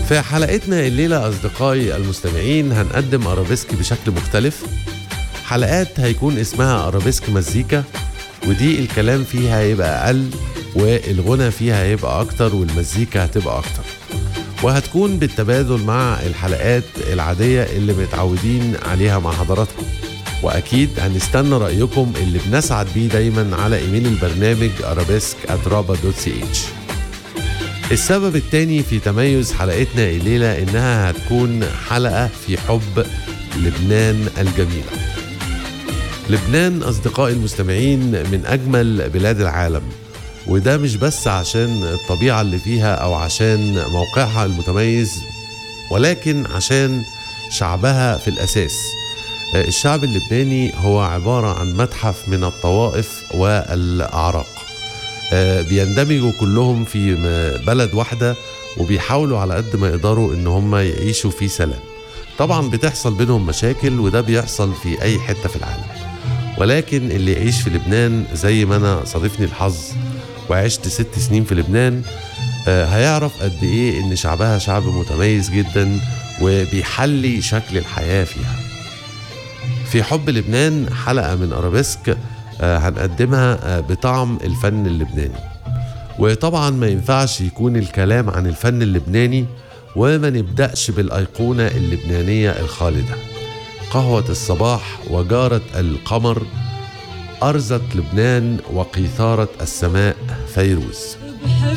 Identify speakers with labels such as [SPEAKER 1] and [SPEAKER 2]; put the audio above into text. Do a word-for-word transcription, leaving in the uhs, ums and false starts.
[SPEAKER 1] في حلقتنا الليلة أصدقائي المستمعين هنقدم أرابيسك بشكل مختلف. حلقات هيكون اسمها أرابيسك مزيكا، ودي الكلام فيها هيبقى أقل والغنى فيها هيبقى أكتر والمزيكا هتبقى أكتر، وهتكون بالتبادل مع الحلقات العادية اللي متعودين عليها مع حضراتكم. وأكيد هنستنى رأيكم اللي بنسعد بيه دايما على إيميل البرنامج أرابيسك آت رابا دوت سي إتش. السبب التاني في تميز حلقتنا الليلة إنها هتكون حلقة في حب لبنان الجميلة. لبنان أصدقائي المستمعين من أجمل بلاد العالم، وده مش بس عشان الطبيعة اللي فيها أو عشان موقعها المتميز، ولكن عشان شعبها في الأساس. الشعب اللبناني هو عبارة عن متحف من الطوائف والأعراق، بيندمجوا كلهم في بلد واحدة وبيحاولوا على قد ما يقدروا إن هم يعيشوا في سلام. طبعا بتحصل بينهم مشاكل، وده بيحصل في أي حتة في العالم، ولكن اللي يعيش في لبنان زي ما أنا صادفني الحظ وعشت ست سنين في لبنان هيعرف قد إيه إن شعبها شعب متميز جدا وبيحلي شكل الحياة فيها. في حب لبنان حلقة من أرابيسك هنقدمها بطعم الفن اللبناني، وطبعا ما ينفعش يكون الكلام عن الفن اللبناني وما نبدأش بالأيقونة اللبنانية الخالدة، قهوة الصباح وجارة القمر، أرزة لبنان وقيثارة السماء فيروز.